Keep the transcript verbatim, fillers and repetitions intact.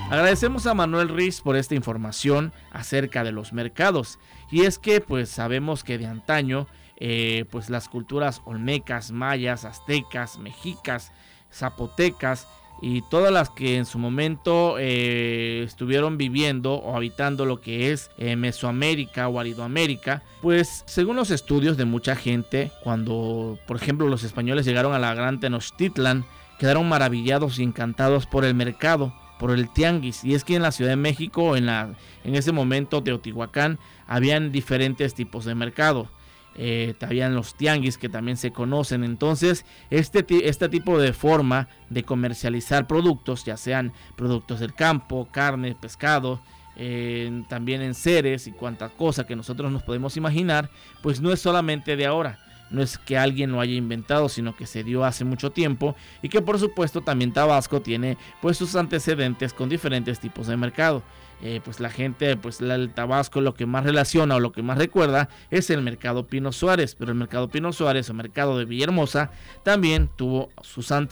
Agradecemos a Manuel Riz por esta información acerca de los mercados. Y es que pues sabemos que de antaño eh, pues las culturas olmecas, mayas, aztecas, mexicas, zapotecas y todas las que en su momento eh, estuvieron viviendo o habitando lo que es eh, Mesoamérica o Aridoamérica, pues según los estudios de mucha gente, cuando por ejemplo los españoles llegaron a la Gran Tenochtitlan, quedaron maravillados y encantados por el mercado, por el tianguis. Y es que en la Ciudad de México, en, la, en ese momento Teotihuacán, habían diferentes tipos de mercado. Eh, habían los tianguis que también se conocen. Entonces este, este tipo de forma de comercializar productos, ya sean productos del campo, carne, pescado, eh, también enseres y cuanta cosa que nosotros nos podemos imaginar, pues no es solamente de ahora. No es que alguien lo haya inventado, sino que se dio hace mucho tiempo y que por supuesto también Tabasco tiene pues sus antecedentes con diferentes tipos de mercado. Eh, pues la gente, pues la, el Tabasco lo que más relaciona o lo que más recuerda es el mercado Pino Suárez, pero el mercado Pino Suárez o mercado de Villahermosa también tuvo sus antecedentes